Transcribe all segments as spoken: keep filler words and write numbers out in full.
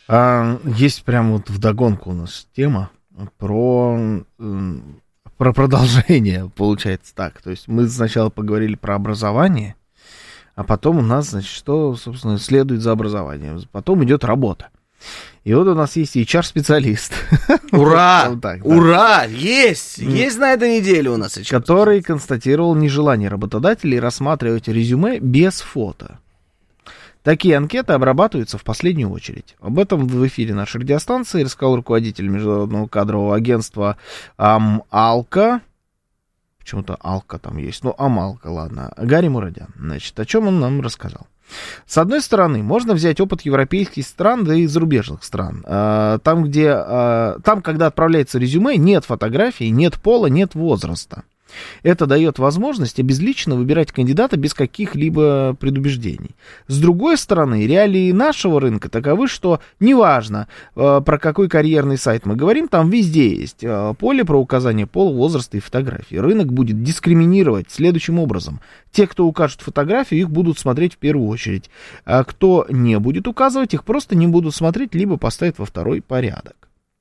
А, есть прям вот вдогонку у нас тема про, про продолжение, получается так. То есть мы сначала поговорили про образование, а потом у нас, значит, что, собственно, следует за образованием. Потом идет работа. И вот у нас есть эйч ар-специалист. Ура! Вот так, да. Ура! Есть! Есть на этой неделе у нас эйч ар. Который констатировал нежелание работодателей рассматривать резюме без фото. Такие анкеты обрабатываются в последнюю очередь. Об этом в эфире нашей радиостанции рассказал руководитель международного кадрового агентства Амалка. Почему-то Алка там есть. Ну, Амалка, ладно. Гарри Мурадян. Значит, о чем он нам рассказал? С одной стороны, можно взять опыт европейских стран, да и зарубежных стран. Там, где, там, когда отправляется резюме, нет фотографий, нет пола, нет возраста. Это дает возможность обезлично выбирать кандидата без каких-либо предубеждений. С другой стороны, реалии нашего рынка таковы, что неважно, э, про какой карьерный сайт мы говорим, там везде есть э, поле про указание пола, возраста и фотографии. Рынок будет дискриминировать следующим образом. Те, кто укажет фотографию, их будут смотреть в первую очередь. А кто не будет указывать, их просто не будут смотреть, либо поставят во второй порядок.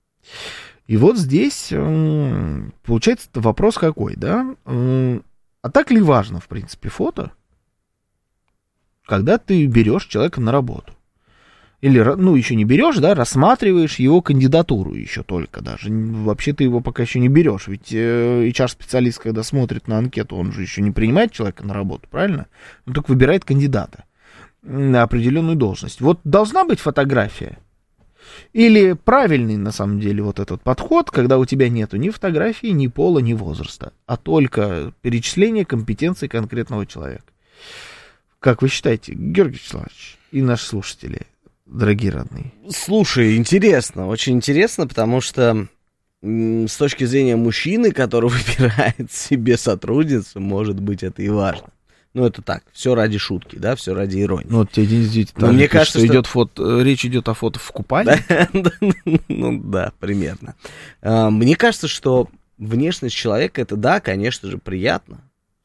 И вот здесь получается вопрос какой, да? А так ли важно, в принципе, фото, когда ты берешь человека на работу? Или, ну, еще не берешь, да, рассматриваешь его кандидатуру еще только даже. Вообще ты его пока еще не берешь, ведь эйч ар-специалист, когда смотрит на анкету, он же еще не принимает человека на работу, правильно? Он только выбирает кандидата на определенную должность. Вот должна быть фотография? Или правильный, на самом деле, вот этот подход, когда у тебя нету ни фотографии, ни пола, ни возраста, а только перечисление компетенций конкретного человека. Как вы считаете, Георгий Вячеславович и наши слушатели, дорогие родные? Слушай, интересно, очень интересно, потому что м- с точки зрения мужчины, который выбирает себе сотрудницу, может быть, это и важно. Ну, это так, все ради шутки, да, все ради иронии. Ну, вот тебе действительно, мне кажется, что, что идет фото, речь идет о фото в купальне. Ну, да, примерно. Мне кажется, что внешность человека, это, да, конечно же, приятно,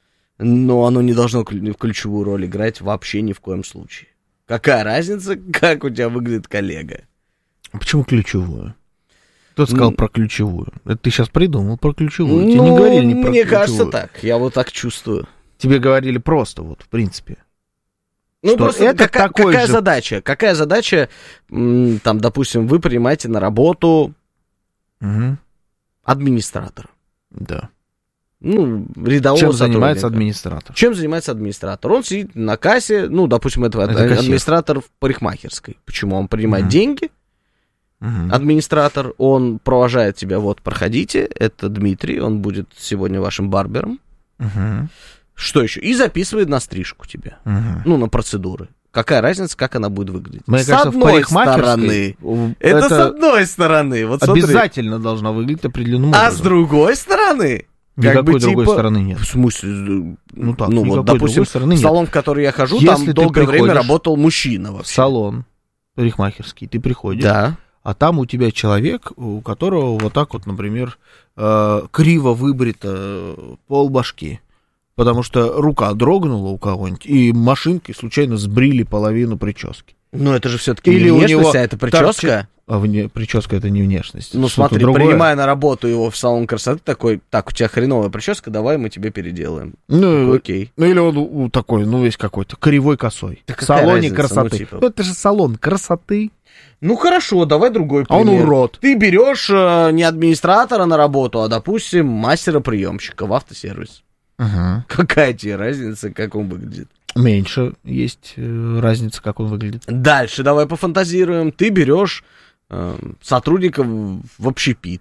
но оно не должно ключевую роль играть вообще ни в коем случае. Какая разница, как у тебя выглядит коллега? Почему ключевую? Кто сказал про ключевую? Это ты сейчас придумал про ключевую. Тебе ну, не говорили не про мне ключевую. Кажется, так. Я вот так чувствую. Тебе говорили просто, вот, в принципе. Ну, просто это какая, такой какая же... задача? Какая задача, м, там, допустим, вы принимаете на работу угу. администратора? Да. Ну, рядового Чем сотрудника. занимается администратор? Чем занимается администратор? Он сидит на кассе, ну, допустим, это, это администратор в парикмахерской. Почему? Он принимает угу. деньги, угу. администратор, он провожает тебя, вот, проходите, это Дмитрий, он будет сегодня вашим барбером. Угу. Что еще? И записывает на стрижку тебя. Угу. Ну, на процедуры. Какая разница, как она будет выглядеть? Мне с кажется, одной стороны. Это, это с одной стороны. Вот обязательно смотри. Должна выглядеть определенным образом. А с другой стороны? Никакой как бы, другой типа, стороны нет. В смысле? Ну, так, ну вот, допустим, в салон, в который я хожу, если там долгое время работал мужчина вообще. В салон парикмахерский, ты приходишь. Да. А там у тебя человек, у которого вот так вот, например, э, криво выбрито полбашки, потому что рука дрогнула у кого-нибудь, и машинкой случайно сбрили половину прически. Ну, это же все-таки не внешность, а это прическа. Торчит... А вне... прическа это не внешность. Ну, что-то смотри, другое. принимая на работу его в салон красоты, такой, так, у тебя хреновая прическа, давай мы тебе переделаем. Ну, такой, окей. Ну, или он у, такой, ну, весь какой-то кривой косой. Да в салоне разница, красоты. Ну, типа... ну, это же салон красоты. Ну, хорошо, давай другой пример. А он урод. Ты берешь э, не администратора на работу, а, допустим, мастера-приемщика в автосервис. Угу. Какая тебе разница, как он выглядит? Меньше есть э, разница, как он выглядит. Дальше давай пофантазируем. Ты берешь э, сотрудника в, в общепит.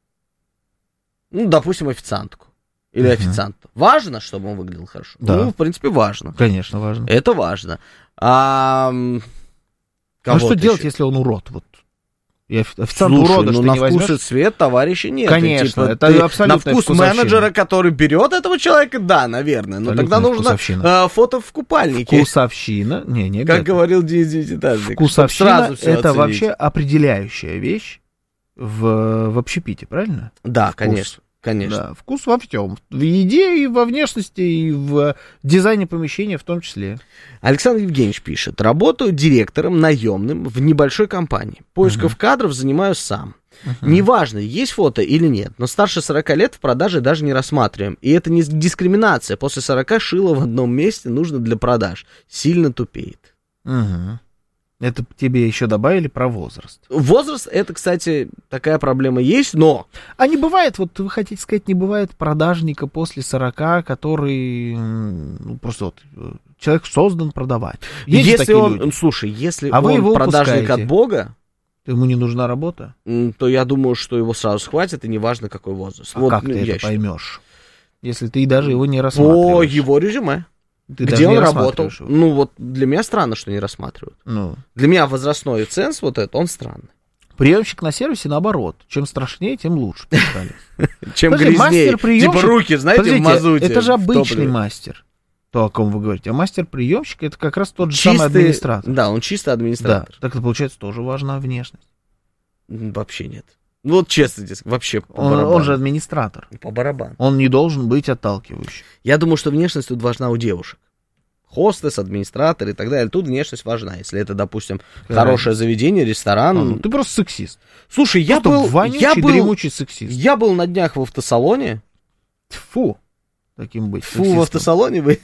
Ну, допустим, официантку. Или uh-huh. официанта. Важно, чтобы он выглядел хорошо? Да. Ну, в принципе, важно. Конечно, важно. Это важно. А, ну, что делать, еще? Если он урод? Вот. И официант Слушай, урода, ну что на не вкус возьмешь? и цвет товарища нет. Конечно, и, типа, это ты, абсолютно на вкус вкусовщина. Менеджера, который берет этого человека, да, наверное. Но абсолютно тогда нужно э, фото в купальнике. Вкусовщина. Не, не как говорил девятиэтажник. Вкусовщина — это оценить. Вообще определяющая вещь в, в общепите, правильно? Да, Вкус. конечно. Конечно. Да, вкус во всем. В еде, и во внешности, и в дизайне помещения в том числе. Александр Евгеньевич пишет. Работаю директором наемным в небольшой компании. Поисков uh-huh. кадров занимаюсь сам. Uh-huh. Неважно, есть фото или нет, но старше сорока лет в продаже даже не рассматриваем. И это не дискриминация. После сорока шило в одном месте нужно для продаж. Сильно тупеет. Uh-huh. Это тебе еще добавили про возраст. Возраст, это, кстати, такая проблема есть, но... А не бывает, вот вы хотите сказать, не бывает продажника после сорока, который, ну, просто вот, человек создан продавать. Есть если он, люди? Слушай, если а он продажник от Бога, то ему не нужна работа, то я думаю, что его сразу схватят, и неважно, какой возраст. А вот, как ну, ты это считаю. поймешь, если ты даже его не рассматриваешь? По его резюме. Ты Где он работал? Ну, вот для меня странно, что не рассматривают. Ну. Для меня возрастной ценз вот этот, он странный. Приемщик на сервисе наоборот. Чем страшнее, тем лучше. Чем грязнее. Типа руки, знаете, в мазуте. Это же обычный мастер, то, о ком вы говорите. А мастер-приемщик — это как раз тот же самый администратор. Да, он чисто администратор. Так это, получается, тоже важна внешность. Вообще нет. Вот честно здесь, вообще по он, барабану. Он же администратор. По барабану. Он не должен быть отталкивающим. Я думаю, что внешность тут важна у девушек. Хостес, администратор и так далее. Тут внешность важна. Если это, допустим, Конечно. хорошее заведение, ресторан. А, ну, ты просто сексист. Слушай, я просто был... вонючий, я был, дремучий сексист. Я был на днях в автосалоне. Фу. Таким быть Фу, сексистом. В автосалоне быть.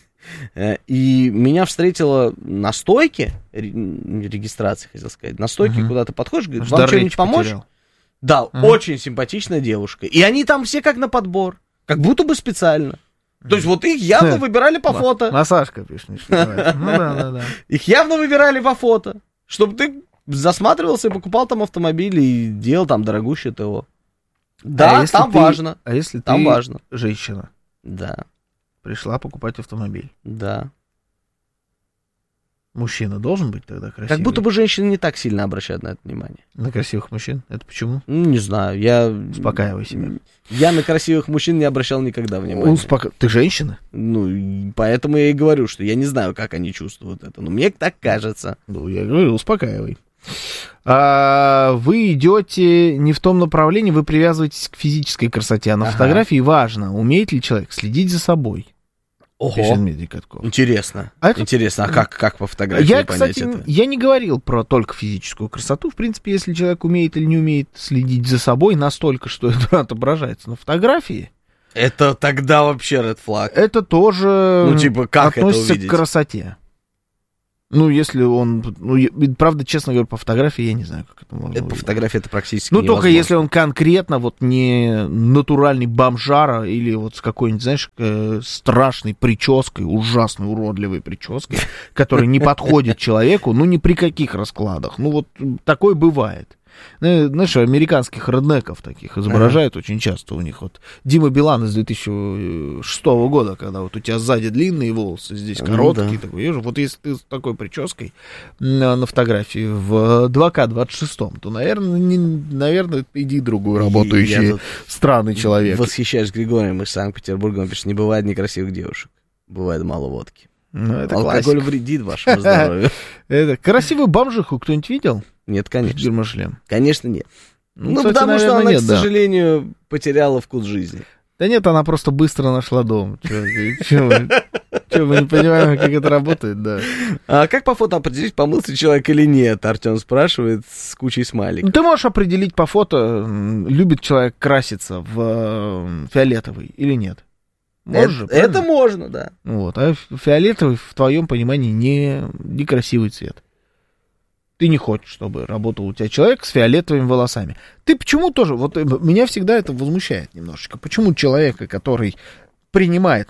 И меня встретила на стойке, регистрации, хотел сказать, на стойке, угу. куда ты подходишь, говорит, вам что-нибудь помочь? Потерял. Да, угу. очень симпатичная девушка. И они там все как на подбор, как будто бы специально. То есть вот их явно выбирали по фото. Массажка, пишешь. Ну да, да, да. Их явно выбирали по фото, чтобы ты засматривался и покупал там автомобиль и делал там дорогущее ТО. Да, там важно. А если там ты важно. женщина? Да. Пришла покупать автомобиль. Да. Мужчина должен быть тогда красивый? Как будто бы женщины не так сильно обращают на это внимание. На красивых мужчин? Это почему? Ну, не знаю, я... Успокаивай себя. Я на красивых мужчин не обращал никогда внимания. Успока... Ты женщина? Ну, поэтому я и говорю, что я не знаю, как они чувствуют это, но мне так кажется. Ну, я говорю, успокаивай. А, вы идете не в том направлении, вы привязываетесь к физической красоте, а на ага. фотографии важно, умеет ли человек следить за собой. Ого, интересно. А это... Интересно, а как, как по фотографии я, понять кстати, это? Я не говорил про только физическую красоту. В принципе, если человек умеет или не умеет следить за собой настолько, что это отображается на фотографии... Это тогда вообще red flag. Это тоже ну, типа, как относится это к красоте. Ну, если он... Ну, правда, честно говоря, по фотографии я не знаю, как это можно... Это по фотографии это практически Ну, невозможно. только если он конкретно вот не натуральный бомжара или вот с какой-нибудь, знаешь, э, страшной прической, ужасной, уродливой прической, которая не подходит человеку, ну, ни при каких раскладах. Ну, вот такое бывает. Знаешь, американских реднеков таких изображают ага. очень часто у них. Вот Дима Билан из две тысячи шестого года, когда вот у тебя сзади длинные волосы, здесь короткие. Ну, да. такой, вижу, вот если ты с такой прической на, на фотографии в два ка двадцать шестом, то, наверное, не, наверное, иди другую работу ищи, странный человек. Восхищаюсь Григорием из Санкт-Петербурга, он пишет, не бывает некрасивых девушек, бывает мало водки. Ну, это алкоголь классика. Вредит вашему здоровью. Это красивую бомжиху кто-нибудь видел? Нет, конечно. Гермошлем. Конечно, нет. Ну, ну кстати, потому наверное, что она, нет, к да. сожалению, потеряла вкус жизни. Да нет, она просто быстро нашла дом. Че, мы не понимаем, как это работает, да. А как по фото определить, помылся человек или нет? Артем спрашивает с кучей смайликов. Ты можешь определить по фото, любит человек краситься в фиолетовый или нет. Можешь, это, это можно, да. Вот, а фиолетовый в твоем понимании не некрасивый цвет. Ты не хочешь, чтобы работал у тебя человек с фиолетовыми волосами. Ты почему тоже, вот меня всегда это возмущает немножечко. Почему человека, который принимает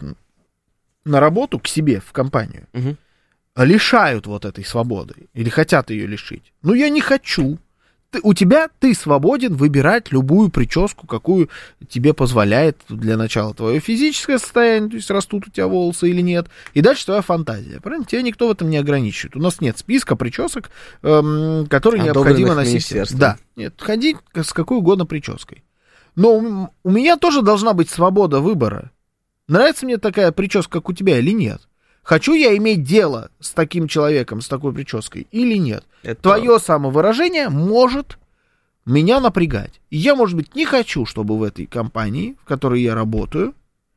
на работу к себе в компанию, угу. лишают вот этой свободы или хотят ее лишить? Ну, я не хочу. Ты, у тебя ты свободен выбирать любую прическу, какую тебе позволяет для начала твое физическое состояние, то есть растут у тебя волосы или нет, и дальше твоя фантазия. Правильно? Тебя никто в этом не ограничивает. У нас нет списка причесок, эм, которые необходимо носить. Да, нет, ходи с какой угодно прической. Но у, у меня тоже должна быть свобода выбора. Нравится мне такая прическа, как у тебя, или нет? Хочу я иметь дело с таким человеком, с такой прической, или нет? Это... Твое самовыражение может меня напрягать. И я, может быть, не хочу, чтобы в этой компании, в которой я работаю,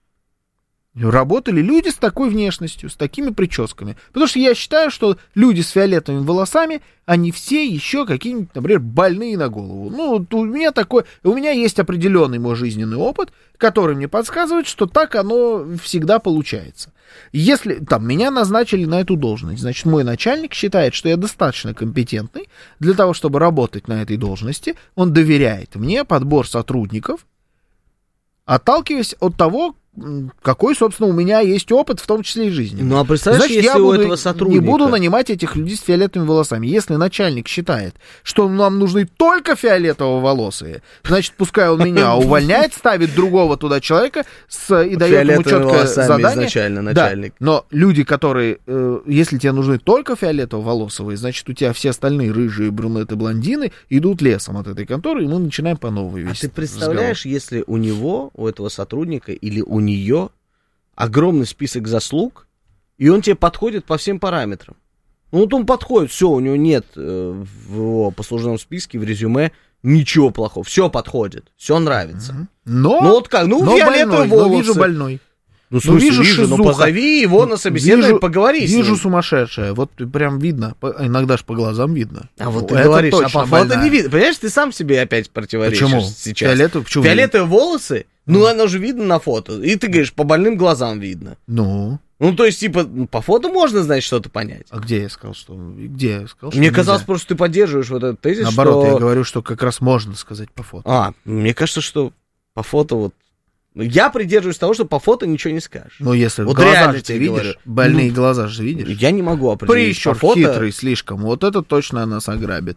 работали люди с такой внешностью, с такими прическами. Потому что я считаю, что люди с фиолетовыми волосами, они все еще какие-нибудь, например, больные на голову. Ну, у меня такой, у меня есть определенный мой жизненный опыт, который мне подсказывает, что так оно всегда получается. Если там меня назначили на эту должность, значит, мой начальник считает, что я достаточно компетентный для того, чтобы работать на этой должности. Он доверяет мне подбор сотрудников, отталкиваясь от того, какой, собственно, у меня есть опыт, в том числе и жизни. Ну, а представляешь, Значит, если я у буду, этого сотрудника... не буду нанимать этих людей с фиолетовыми волосами. Если начальник считает, что нам нужны только фиолетово-волосые, значит, пускай он меня увольняет, ставит другого туда человека с, и дает ему четкое задание. Изначально начальник. Да, но люди, которые, э, если тебе нужны только фиолетово-волосые, значит, у тебя все остальные рыжие, брюнеты, блондины идут лесом от этой конторы, и мы начинаем по новой вести. А ты представляешь, разговор. Если у него, у этого сотрудника или у нее огромный список заслуг, и он тебе подходит по всем параметрам. Ну вот он подходит, все, у него нет э, в его послужном списке, в резюме ничего плохого, все подходит, все нравится. Но, ну вот как, ну фиолетовые волосы. Но вижу больной. Ну, в смысле, вижу, вижу ну позови его на собеседование, поговори с ним. Вижу сумасшедшее, вот прям видно, иногда же по глазам видно. А вот ты это говоришь, а по фото не видно. Понимаешь, ты сам себе опять противоречишь. Почему? Сейчас. Фиолетовые, почему? Фиолетовые волосы, ну оно же видно на фото. И ты говоришь, по больным глазам видно. Ну? Ну, то есть, типа, по фото можно, значит, что-то понять. А где я сказал, что... Где я сказал, что Мне нельзя? казалось, просто ты поддерживаешь вот этот тезис, Наоборот, что... я говорю, что как раз можно сказать по фото. А, мне кажется, что по фото вот... Я придерживаюсь того, что по фото ничего не скажешь. Ну, если вот глаза реально же ты видишь, говорю. больные ну, глаза же видишь. Я не могу определить Прищур по фото... хитрый слишком, вот это точно нас ограбит.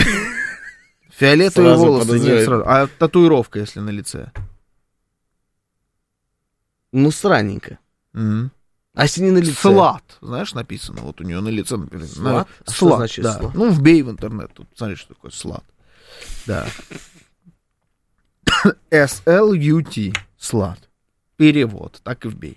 Фиолетовые волосы, нет, сразу. А татуировка, если на лице? Ну, странненько. Mm-hmm. А если не на лице? Слад, знаешь, написано, вот у нее на лице написано. Слад? А слад, что значит да. слад? Ну, вбей в интернет, тут смотри, что такое слад. Да. эс эл ю ти, слад. Перевод, так и вбей.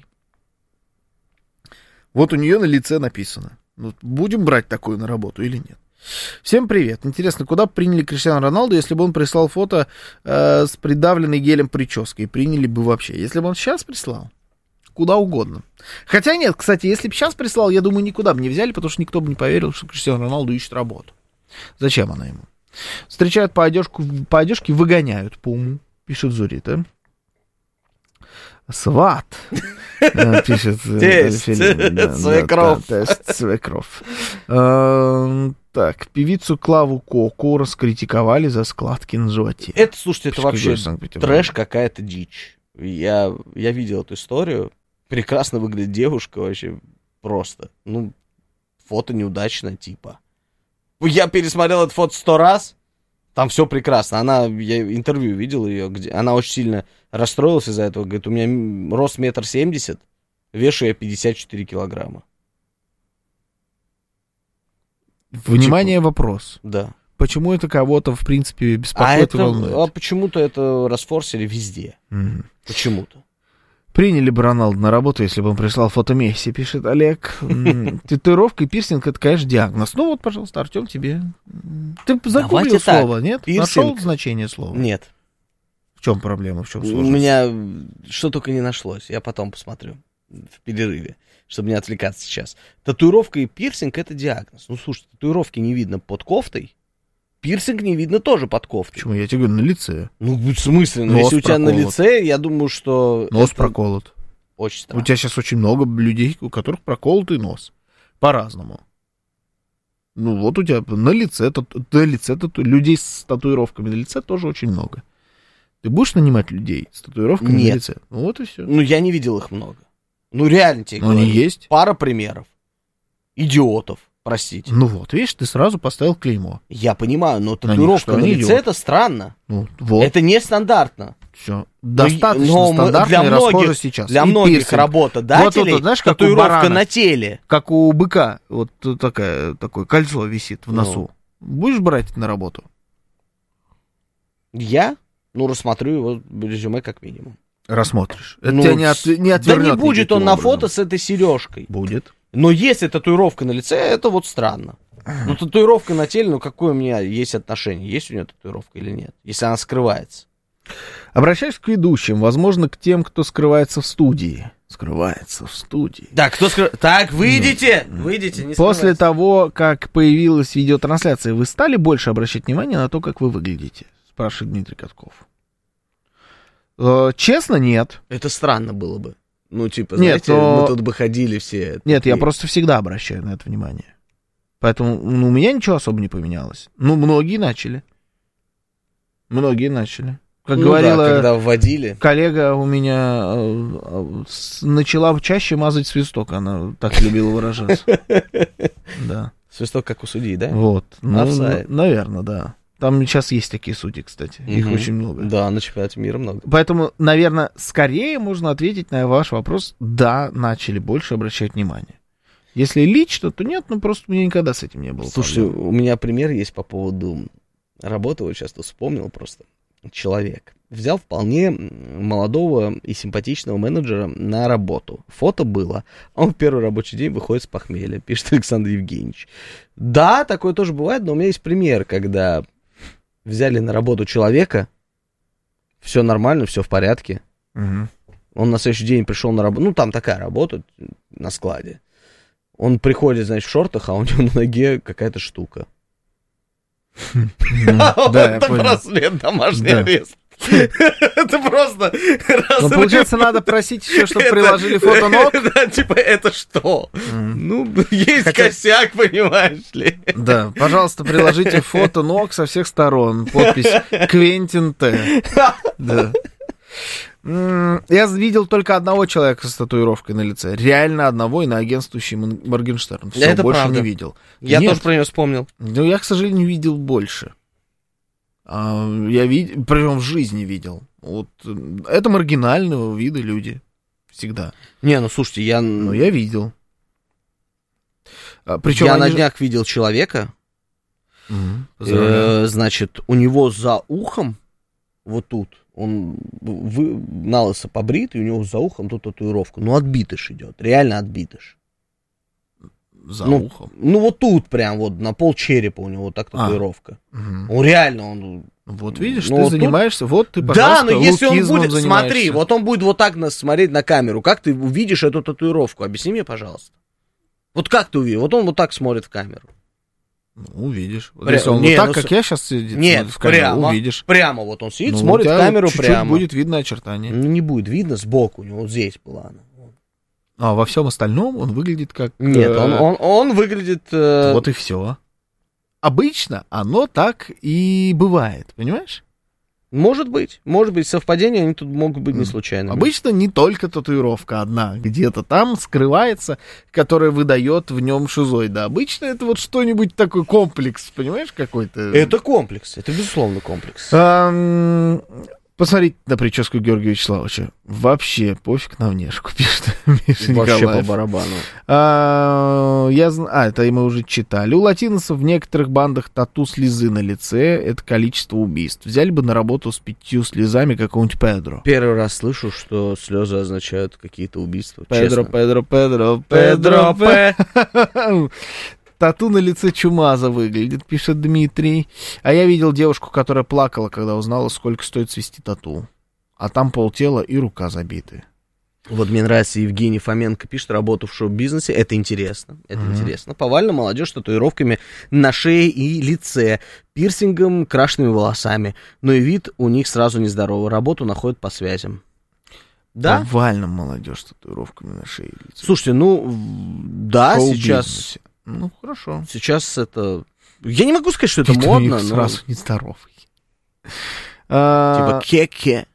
Вот у нее на лице написано. Ну, будем брать такую на работу или нет? Всем привет. Интересно, куда бы приняли Криштиану Роналду, если бы он прислал фото э, с придавленной гелем прической? Приняли бы вообще. Если бы он сейчас прислал, куда угодно. Хотя нет, кстати, если бы сейчас прислал, я думаю, никуда бы не взяли, потому что никто бы не поверил, что Криштиану Роналду ищет работу. Зачем она ему? Встречают по, одежку, по одежке, выгоняют по уму, пишет Зурита. Сват. Пишет Свекров. Свекров. Так, певицу Клаву Коку раскритиковали за складки на животе. Это, слушайте, это вообще трэш, какая-то дичь. Я, я видел эту историю. Прекрасно выглядит девушка вообще просто. Ну, фото неудачно, типа. Я пересмотрел это фото сто раз. Там все прекрасно. Она, я интервью видел ее, где она очень сильно расстроилась из-за этого. Говорит, у меня рост метр семьдесят, вешу я пятьдесят четыре килограмма. Внимание, вопрос. Да. Почему это кого-то, в принципе, беспокоит а и это, волнует? А почему-то это расфорсили везде. Mm-hmm. Почему-то. Приняли бы Роналду на работу, если бы он прислал фото Месси, пишет Олег. Татуировка и пирсинг — это, конечно, диагноз. Ну вот, пожалуйста, Артем, тебе... Ты загуглил слово, нет? Нашел значение слова? Нет. В чем проблема, в чем сложность? У меня что только не нашлось. Я потом посмотрю в перерыве, чтобы не отвлекаться сейчас. Татуировка и пирсинг — это диагноз. Ну, слушай, татуировки не видно под кофтой, пирсинг не видно тоже под кофтой. Почему? Я тебе говорю, на лице. Ну, в смысле? Ну, если у тебя на лице, я думаю, что... Нос это... проколот. Очень странно. У тебя сейчас очень много людей, у которых проколотый нос. По-разному. Ну, вот у тебя на лице, тату... на лице тату... людей с татуировками на лице тоже очень много. Ты будешь нанимать людей с татуировками Нет. на лице? Ну, вот и все. Ну, я не видел их много. Ну, реально тебе говорю. Они есть? Пара примеров. Идиотов. Простите. Ну вот, видишь, ты сразу поставил клеймо. Я понимаю, но татуировка на, на лице — это странно. Ну, вот. Это нестандартно. Все. Достаточно но, стандартно для и расхоже сейчас. Для и многих пирсинг. работодателей вот, вот, вот, знаешь, татуировка на теле. Как у быка, вот такая, такое кольцо висит в носу. Ну. Будешь брать это на работу? Я? Ну, рассмотрю его резюме как минимум. Рассмотришь. Это ну, тебя не, от, не отвернет. Да не будет он образом. На фото с этой сережкой. Будет. Но если татуировка на лице, это вот странно. Ну, татуировка на теле, ну, какое у меня есть отношение? Есть у нее татуировка или нет? Если она скрывается. Обращаюсь к ведущим, возможно, к тем, кто скрывается в студии. Скрывается в студии. Да, кто скрывается? Так, выйдите! Выйдите, не После того, как появилась видеотрансляция, вы стали больше обращать внимание на то, как вы выглядите? Спрашивает Дмитрий Катков. Э, честно, нет. Это странно было бы. Ну, типа, нет, знаете, но... мы тут бы ходили все. Нет, такие... я просто всегда обращаю на это внимание. Поэтому ну, у меня ничего особо не поменялось. Ну, многие начали. Многие начали. Как ну, говорила да, когда вводили. Коллега у меня э, с, начала чаще мазать свисток, она так любила выражаться. Да. Свисток как у судьи, да? Вот. Ну, наверное, да. Там сейчас есть такие судьи, кстати. Их очень много. Да, на чемпионате мира много. Поэтому, наверное, скорее можно ответить на ваш вопрос. Да, начали больше обращать внимание. Если лично, то нет, ну просто у меня никогда с этим не было. Слушай, проблем. У меня пример есть по поводу работы, вот сейчас тут вспомнил просто. Человек взял вполне молодого и симпатичного менеджера на работу. Фото было, а он в первый рабочий день выходит с похмелья, пишет Александр Евгеньевич. Да, такое тоже бывает, но у меня есть пример, когда взяли на работу человека, все нормально, все в порядке. Угу. Он на следующий день пришел на работу, ну там такая работа на складе. Он приходит, значит, в шортах, а у него на ноге какая-то штука. Это браслет, домашний арест. Это просто... Ну, получается, надо просить еще, чтобы приложили фото ног? Да, типа, это что? Ну, есть косяк, понимаешь ли? Да, пожалуйста, приложите фото ног со всех сторон. Подпись Квентин Т. Да. Я видел только одного человека с татуировкой на лице. Реально одного, и на агентствующий Моргенштерн. Все, это больше правда. не видел. Я Нет. тоже про него вспомнил. Ну, я, к сожалению, видел больше. А, я видел, причем в жизни видел. Вот, это маргинального вида люди. Всегда. Не, ну, слушайте, я... Но я видел. А, причем я они... на днях видел человека. Угу. Э, значит, у него за ухом, вот тут, он вы, налысо побрит, и у него за ухом тут татуировка. Ну, отбитыш идет, реально отбитыш. За ну, ухом? Ну, вот тут прям, вот на пол черепа у него вот так татуировка. А, угу. Ну, реально он... Вот видишь, ну, ты вот занимаешься, тут... вот ты, пожалуйста, да, но если он будет, занимаешься. Смотри, вот он будет вот так нас смотреть на камеру, как ты увидишь эту татуировку? Объясни мне, пожалуйста. Вот как ты увидишь? Вот он вот так смотрит в камеру. Ну, увидишь. Пря... Если он не, вот так, ну, как я сейчас сидит, нет, в камеру, прямо, увидишь. Прямо вот он сидит, ну, смотрит в камеру чуть-чуть прямо. будет видно очертания. Ну, не будет видно сбоку, у него вот здесь была она. А во всем остальном он выглядит как... Нет, он, он, он выглядит... Э... Вот и все. Обычно оно так и бывает, понимаешь? Может быть, может быть, совпадения, они тут могут быть не случайными. Обычно не только татуировка одна, где-то там скрывается, которая выдает в нем шизоида. Обычно это вот что-нибудь такой комплекс, понимаешь, какой-то. Это комплекс, это безусловно комплекс. А, посмотрите на прическу Георгия Вячеславовича. Вообще пофиг на внешку, пишет Миша Вообще Николаев. по барабану. А, я, а, это мы уже читали. У латиносов в некоторых бандах тату слезы на лице — это количество убийств. Взяли бы на работу с пятью слезами какого-нибудь Педро. Первый раз слышу, что слезы означают какие-то убийства. Педро, честно. Педро, Педро, Педро, Педро. Тату на лице чумаза выглядит, пишет Дмитрий. А я видел девушку, которая плакала, когда узнала, сколько стоит свести тату. А там полтела и рука забиты. Вот мне нравится, Евгений Фоменко пишет, работу в шоу-бизнесе. Это интересно, это mm-hmm. интересно. Повально молодежь с татуировками на шее и лице, пирсингом, крашенными волосами. Но и вид у них сразу нездоровый. Работу находят по связям. Да? Повально молодежь с татуировками на шее и лице. Слушайте, ну, да, сейчас... Ну, хорошо. Сейчас это... Я не могу сказать, что это вид модно, у них но... сразу нездоровый. Типа кеке.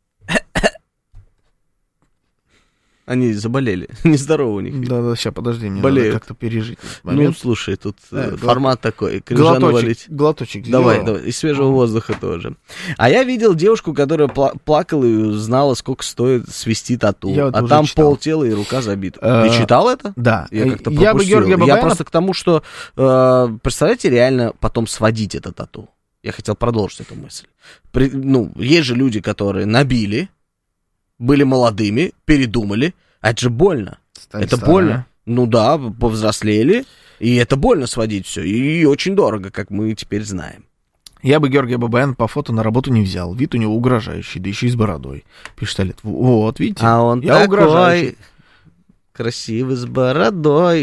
Они заболели. Нездорово у них. Да-да, сейчас, подожди, мне болеют. Надо как-то пережить этот момент. Ну, слушай, тут да, формат глот... такой. Глоточек, глоточек давай, сделала. Давай, из свежего воздуха тоже. А я видел девушку, которая пла- плакала и знала, сколько стоит свести тату. Я а там читал. Полтела и рука забита. А, ты читал это? Да. Я как-то пропустил. Я, бы Георгия Бабаяна... я просто к тому, что, э, представляете, реально потом сводить это тату. Я хотел продолжить эту мысль. При, ну, есть же люди, которые набили, были молодыми, передумали, а это же больно. Стали это старые. больно. Ну да, повзрослели, и это больно сводить все, и очень дорого, как мы теперь знаем. Я бы Георгия Бабаяна по фото на работу не взял. Вид у него угрожающий, да еще и с бородой. Пишет Олег. Вот, видите? А он я такой угрожающий. Красивый, с бородой.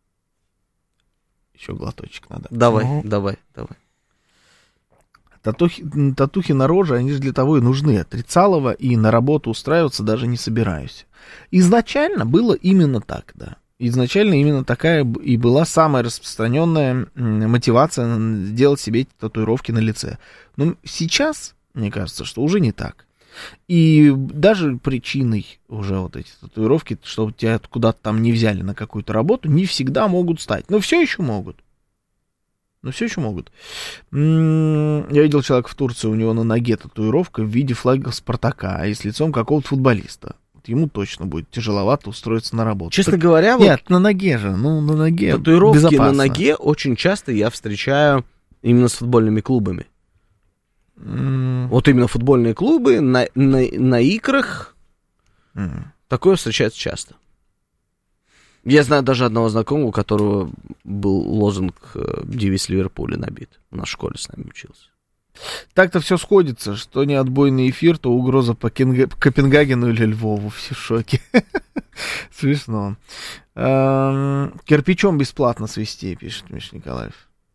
Еще глоточек надо. Давай, ну. давай, давай. Татухи, татухи на роже, они же для того и нужны. Отрицалово и на работу устраиваться даже не собираюсь. Изначально было именно так, да. Изначально именно такая и была самая распространенная мотивация делать себе эти татуировки на лице. Но сейчас, мне кажется, что уже не так. И даже причиной уже вот эти татуировки, что тебя куда-то там не взяли на какую-то работу, не всегда могут стать. Но все еще могут. Но все еще могут. Я видел человека в Турции, у него на ноге татуировка в виде флага Спартака, и с лицом какого-то футболиста. Ему точно будет тяжеловато устроиться на работу. Честно так, говоря, нет, вот на ноге же, ну на ноге татуировки безопасно. На ноге очень часто я встречаю именно с футбольными клубами. Mm. Вот именно футбольные клубы на, на, на икрах mm. такое встречается часто. Я знаю даже одного знакомого, у которого был лозунг девиз Ливерпуля набит. У нас в школе с нами учился. Так-то все сходится, что не отбойный эфир, то угроза по Кенг... Копенгагену или Львову. Все в шоке. Смешно. Кирпичом бесплатно свести, пишет Миша Николаев.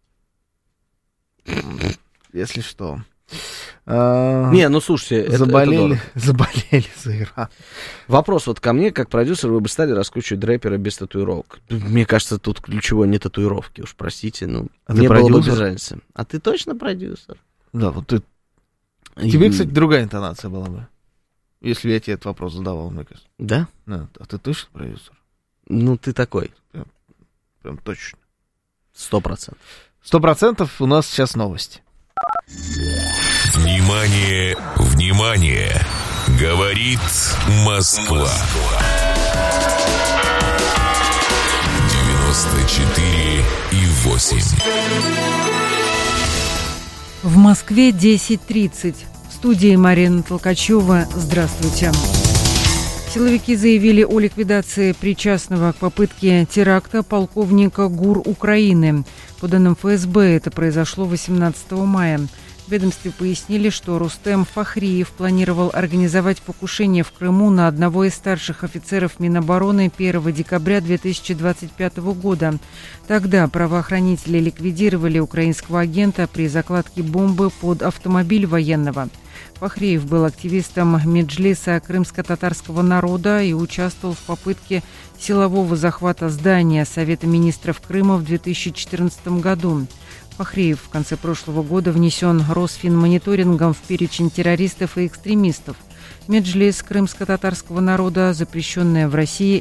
Если что. Не, ну слушайте, заболели, это заболели за Иран. Вопрос вот ко мне, как продюсер, вы бы стали раскручивать рэпера без татуировок? Мне кажется, тут ключевое не татуировки, уж простите, ну, а мне было бы без разницы. А ты точно продюсер? Да, вот ты. Тебе, кстати, другая интонация была бы, если я тебе этот вопрос задавал, мне кажется. Да? Да. А ты точно продюсер? Ну, ты такой. Прям, прям точно. Сто процентов. Сто процентов у нас сейчас новости. Внимание, внимание! Говорит Москва. девяносто четыре и восемь. В Москве десять тридцать. В студии Марина Толкачева. Здравствуйте. Силовики заявили о ликвидации причастного к попытке теракта полковника ГУР Украины. По данным эф эс бэ, это произошло восемнадцатого мая. В ведомстве пояснили, что Рустем Фахриев планировал организовать покушение в Крыму на одного из старших офицеров Минобороны первого декабря две тысячи двадцать пятого года. Тогда правоохранители ликвидировали украинского агента при закладке бомбы под автомобиль военного. Фахриев был активистом Меджлиса крымско-татарского народа и участвовал в попытке силового захвата здания Совета министров Крыма в две тысячи четырнадцатом году. Фахриев в конце прошлого года внесен Росфинмониторингом в перечень террористов и экстремистов. Меджлис крымско-татарского народа, запрещенная в России